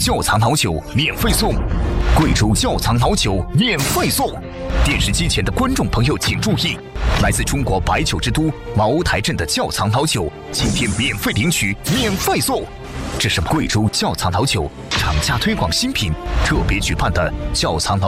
窖藏老酒免费送，贵州窖藏老酒免费送。电视机前的观众朋友请注意，来自中国白酒之都茅台镇的窖藏老酒，今天免费领取，免费送。这是贵州窖藏老酒厂家推广新品特别举办的窖藏老